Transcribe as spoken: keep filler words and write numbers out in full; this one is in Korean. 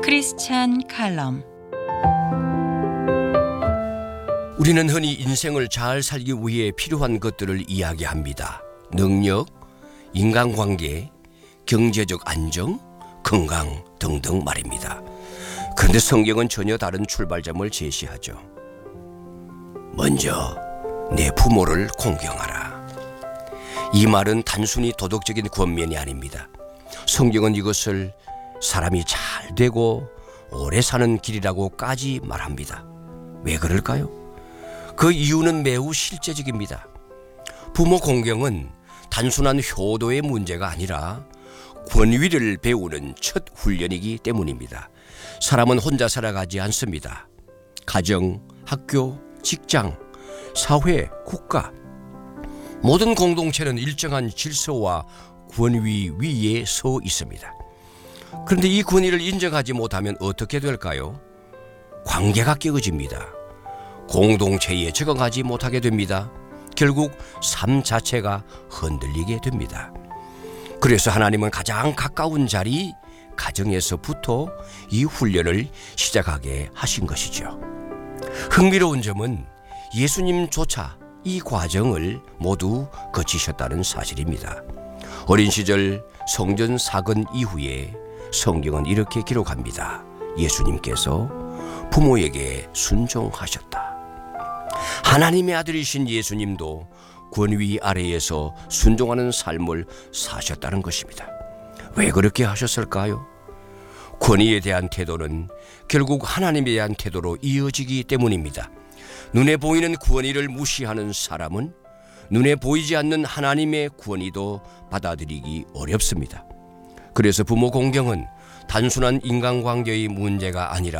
크리스찬 칼럼. 우리는 흔히 인생을 잘 살기 위해 필요한 것들을 이야기합니다. 능력, 인간관계, 경제적 안정, 건강 등등 말입니다. 그런데 성경은 전혀 다른 출발점을 제시하죠. 먼저 내 부모를 공경하라. 이 말은 단순히 도덕적인 권면이 아닙니다. 성경은 이것을 사람이 잘 되고 오래 사는 길이라고까지 말합니다. 왜 그럴까요? 그 이유는 매우 실제적입니다. 부모 공경은 단순한 효도의 문제가 아니라 권위를 배우는 첫 훈련이기 때문입니다. 사람은 혼자 살아가지 않습니다. 가정, 학교, 직장, 사회, 국가 모든 공동체는 일정한 질서와 권위 위에 서 있습니다. 그런데 이 권위를 인정하지 못하면 어떻게 될까요? 관계가 깨어집니다. 공동체에 적응하지 못하게 됩니다. 결국 삶 자체가 흔들리게 됩니다. 그래서 하나님은 가장 가까운 자리, 가정에서부터 이 훈련을 시작하게 하신 것이죠. 흥미로운 점은 예수님조차 이 과정을 모두 거치셨다는 사실입니다. 어린 시절 성전 사건 이후에 성경은 이렇게 기록합니다. 예수님께서 부모에게 순종하셨다. 하나님의 아들이신 예수님도 권위 아래에서 순종하는 삶을 사셨다는 것입니다. 왜 그렇게 하셨을까요? 권위에 대한 태도는 결국 하나님에 대한 태도로 이어지기 때문입니다. 눈에 보이는 권위를 무시하는 사람은 눈에 보이지 않는 하나님의 권위도 받아들이기 어렵습니다. 그래서 부모 공경은 단순한 인간관계의 문제가 아니라